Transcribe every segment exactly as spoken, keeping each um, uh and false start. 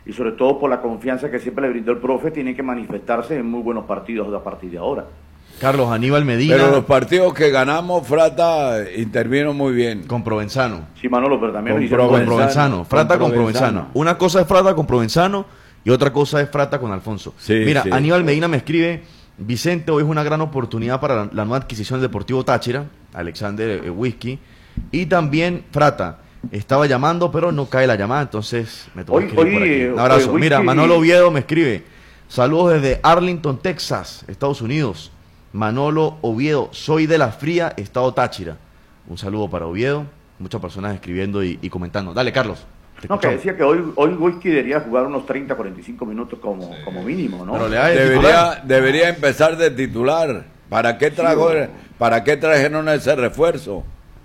y sobre todo por la confianza que siempre le brindó el profe, tiene que manifestarse en muy buenos partidos a partir de ahora. Carlos Aníbal Medina. Pero los partidos que ganamos, Frata intervino muy bien. Con Provenzano. Sí, Manolo, pero también con, Provenzano, con Provenzano. Frata con Provenzano. con Provenzano. Una cosa es Frata con Provenzano y otra cosa es Frata con Alfonso. Sí, Mira, sí. Aníbal Medina me escribe: Vicente, hoy es una gran oportunidad para la, la nueva adquisición del Deportivo Táchira, Alexander eh, Whisky, y también Frata. Estaba llamando, pero no cae la llamada, entonces me tocó escribir por aquí. Un abrazo. Oye, Mira, Manolo Oviedo me escribe: saludos desde Arlington, Texas, Estados Unidos. Manolo Oviedo, soy de La Fría, estado Táchira. Un saludo para Oviedo, muchas personas escribiendo y, y comentando. Dale, Carlos. No, que decía que hoy, hoy Whisky debería jugar unos treinta, cuarenta y cinco minutos como, sí. como mínimo, ¿no? Pero le debería, debería empezar de titular. ¿Para qué trajo, sí, ¿para qué trajeron ese refuerzo?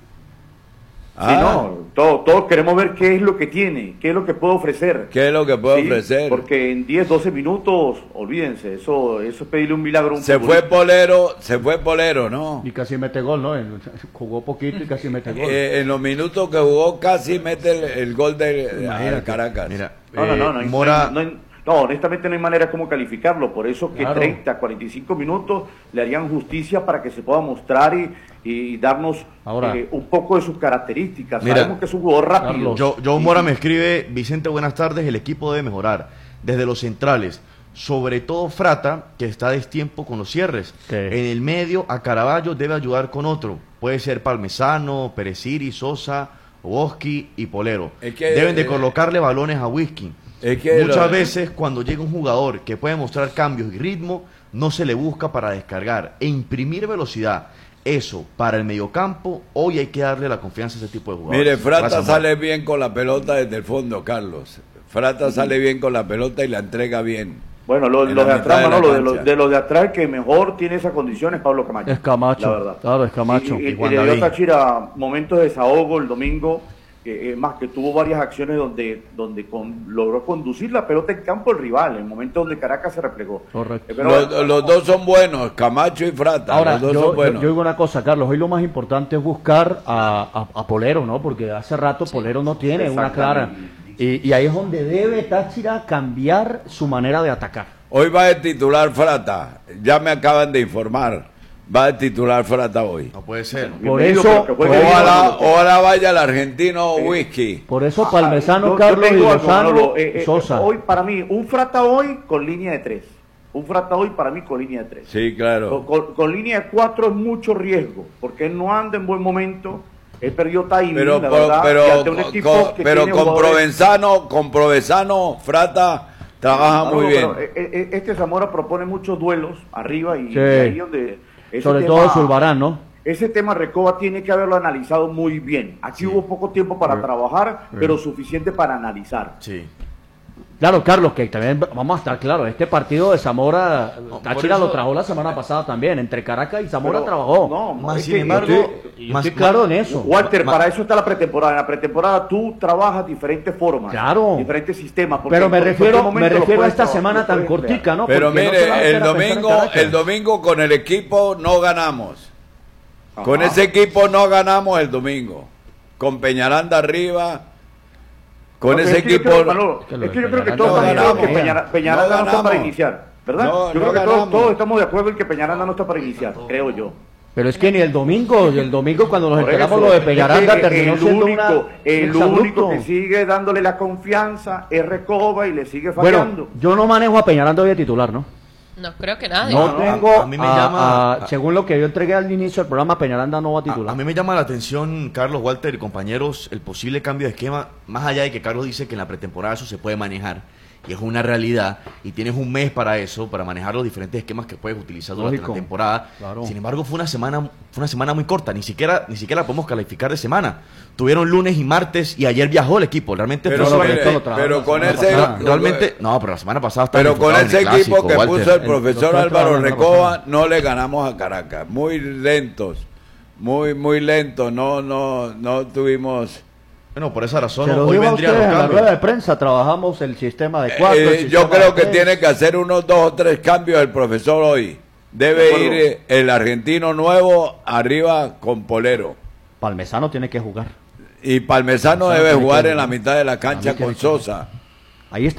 Sí, ah. no, todos, todos queremos ver qué es lo que tiene, qué es lo que puede ofrecer. ¿Qué es lo que puede sí, ofrecer? Porque en diez, doce minutos, olvídense, eso, eso es pedirle un milagro a un Se fue Polero, se fue Polero, ¿no? Y casi mete gol, ¿no? Jugó poquito y casi mete gol. Eh, en los minutos que jugó casi mete el, el gol de, de Caracas. Mira, no, no, no, no, eh, Mora... no, no, no, honestamente no hay manera como calificarlo, por eso que claro. treinta, cuarenta y cinco minutos le harían justicia para que se pueda mostrar y, y darnos Ahora, eh, un poco de sus características. Mira, sabemos que es un jugador rápido. Yo, yo Mora me escribe: Vicente, buenas tardes, el equipo debe mejorar desde los centrales, sobre todo Frata, que está a destiempo con los cierres. ¿Qué? En el medio a Caraballo debe ayudar con otro, puede ser Palmesano, Pereciri, Sosa, Oski y Polero. Es que, deben de colocarle balones a Whisky. Es que Muchas lo... veces cuando llega un jugador que puede mostrar cambios y ritmo, no se le busca para descargar e imprimir velocidad. Eso, para el mediocampo, hoy hay que darle la confianza a ese tipo de jugadores. Mire, Frata Gracias, sale bien con la pelota desde el fondo, Carlos. Frata uh-huh. sale bien con la pelota y la entrega bien. Bueno, lo, lo de atrás, de, Manolo, de, lo, de los de atrás, el que mejor tiene esas condiciones es Pablo Camacho. Es Camacho, la verdad. Claro, es Camacho. Y, y, y le dio a Táchira momentos de desahogo el domingo. Eh, más que tuvo varias acciones donde donde con, logró conducir la pelota en campo el rival, en momentos donde Caracas se replegó. Correcto. Eh, pero, los, no, los dos son buenos, Camacho y Frata. Ahora, los dos yo, son buenos. Yo, yo digo una cosa, Carlos, hoy lo más importante es buscar a, a, a Polero, ¿no? Porque hace rato sí, Polero no tiene una clara. Y, y ahí es donde debe Táchira cambiar su manera de atacar. Hoy va a titular Frata, ya me acaban de informar. Va a titular Frata hoy. No puede ser. Por eso, ojalá, ojalá vaya el argentino eh, Whisky. Por eso Palmesano, ah, Carlos y Lozano, eh, eh, Sosa. Hoy para mí, un Frata hoy con línea de tres. Un Frata hoy para mí con línea de tres. Sí, claro. Con, con, con línea de cuatro es mucho riesgo, porque él no anda en buen momento. Él perdió timing, pero, la pero, verdad, pero, con, con, pero con jugadores... Provenzano, con Provenzano, Frata trabaja no, muy no, bien. Pero, eh, este Zamora propone muchos duelos arriba y, sí. y ahí donde... Ese Sobre tema, todo Zulbarán, ¿no? Ese tema Recoba tiene que haberlo analizado muy bien. Aquí sí. hubo poco tiempo para sí. trabajar, sí. pero suficiente para analizar. Sí. Claro, Carlos, que también vamos a estar claros, este partido de Zamora, no, Táchira eso, lo trajo la semana pasada también, entre Caracas y Zamora pero, trabajó. No, más es sin que, embargo, yo estoy, yo más, estoy claro en eso. Walter, más, para eso está la pretemporada. En la pretemporada tú trabajas diferentes formas, claro, diferentes sistemas. Pero me refiero, me refiero a esta semana tan cortica, ¿no? Pero porque mire, no el domingo, el domingo con el equipo no ganamos. Ajá. Con ese equipo no ganamos el domingo. Con Peñaranda arriba. Con no, ese es que equipo. Creo, Manolo, es que yo creo que todos estamos de acuerdo que Peñaranda, Peñaranda no, no está para iniciar, ¿verdad? No, yo no creo que ganamos. todos, todos estamos de acuerdo en que Peñaranda no está para iniciar, creo yo. Pero es que ni el domingo, el domingo cuando nos enteramos lo de Peñaranda es que terminó el siendo único, una, el un único que sigue dándole la confianza es Recoba y le sigue fallando. Bueno, yo no manejo a Peñaranda hoy de titular, ¿no? No, creo que nadie. No, no tengo, a, a mí me a, llama, a, según lo que yo entregué al inicio del programa, Peñaranda no va a titular. A, a mí me llama la atención, Carlos, Walter y compañeros, el posible cambio de esquema, más allá de que Carlos dice que en la pretemporada eso se puede manejar, y es una realidad, y tienes un mes para eso, para manejar los diferentes esquemas que puedes utilizar durante Lógico. la temporada. Claro. Sin embargo, fue una semana fue una semana muy corta, ni siquiera ni siquiera la podemos calificar de semana. Tuvieron lunes y martes, y ayer viajó el equipo. Realmente pero, fue mire, pero, pero con ese... Pasada. Realmente, no, pero la semana pasada estaba Pero con ese equipo clásico, que Walter. puso el profesor el, Álvaro Recoba, no le ganamos a Caracas. Muy lentos, muy, muy lentos. No, no, no tuvimos... Bueno, por esa razón Se hoy vendría en la rueda de prensa trabajamos el sistema de cuatro. Eh, yo creo que tiene que hacer unos dos o tres cambios el profesor hoy. Debe ir eh, el argentino nuevo arriba con Polero. Palmesano tiene que jugar. Y Palmesano, Palmesano debe jugar en la mitad de la cancha con Sosa. Ahí está.